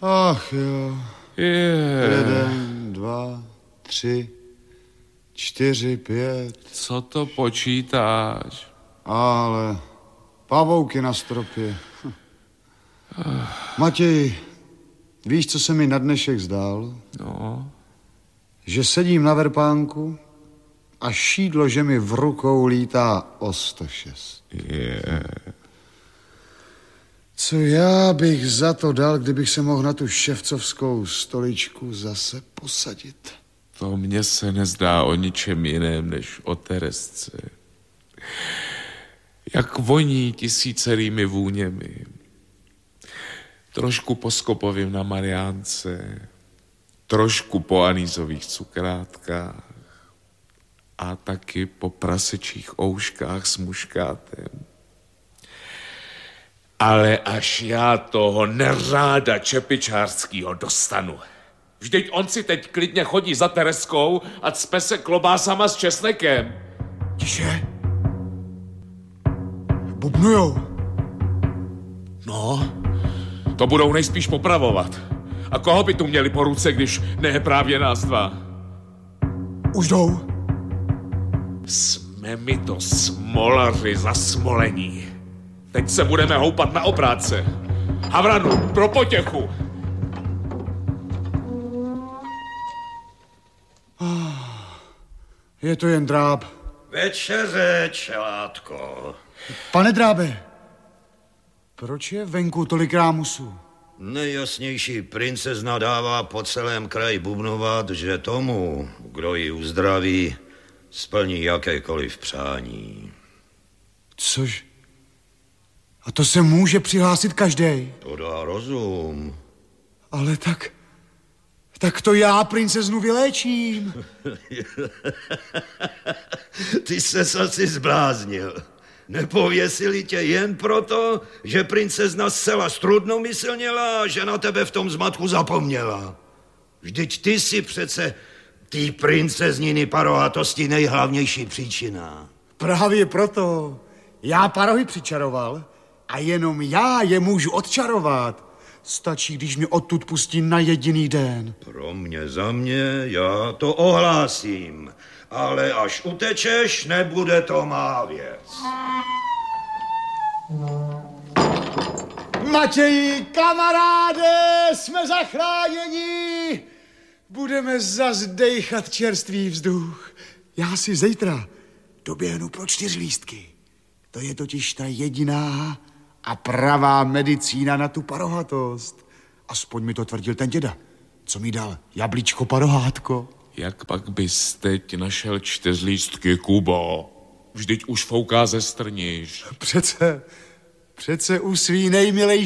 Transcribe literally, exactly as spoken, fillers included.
Ach jo. Je. Jeden, dva, tři, čtyři, pět. Co to počítáš? Ale pavouky na stropě. Matěj, víš, co se mi na dnešek zdál? No. Že sedím na verpánku a šídlo, že mi v rukou lítá o sto šest. Je. Co já bych za to dal, kdybych se mohl na tu ševcovskou stoličku zase posadit? To mně se nezdá o ničem jiném, než o Teresce. Jak voní tisícerými vůněmi. Trošku po Skopovým na Mariánce, trošku po anýzových cukrátkách a taky po prasečích ouškách s muškátem. Ale až já toho neráda čepičářskýho dostanu. Vždyť on si teď klidně chodí za Tereskou a cpe se klobásama s česnekem. Tiše. Bubnujou. No, to budou nejspíš popravovat. A koho by tu měli po ruce, když ne právě nás dva? Už jdou. Jsme mi to smolaři zasmolení. Teď se budeme houpat na obrátce. Havranu, pro potěchu. Je to jen dráb. Večeře, čelátko. Pane drábe, proč je venku tolik rámusů? Nejjasnější princezna dává po celém kraji bubnovat, že tomu, kdo ji uzdraví, splní jakékoliv přání. Což? A to se může přihlásit každej. To dá rozum. Ale tak... Tak to já princeznu vyléčím. Ty ses asi zbláznil. Nepověsili tě jen proto, že princezna zcela strudnomyslněla a že na tebe v tom zmatku zapomněla. Vždyť ty si přece tý princezniny parohatosti nejhlavnější příčina. Právě proto. Já parohy přičaroval a jenom já je můžu odčarovat. Stačí, když mě odtud pustí na jediný den. Pro mě za mě, já to ohlásím. Ale až utečeš, nebude to má věc. Matěji, kamaráde, jsme zachráněni. Budeme zas dejchat čerstvý vzduch. Já si zítra doběhnu pro čtyřlístky. To je totiž ta jediná a pravá medicína na tu parohatost. Aspoň mi to tvrdil ten děda, co mi dal jablíčko parohátko. Jak pak bys teď našel čtyřlístky, Kubo? Vždyť už fouká ze strniš. Přece, přece u svý nejmilejší